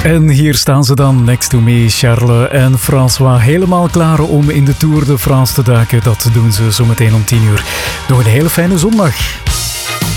En hier staan ze dan, next to me, Charles en François, helemaal klaar om in de Tour de France te duiken. Dat doen ze zometeen om 10 uur. Nog een hele fijne zondag.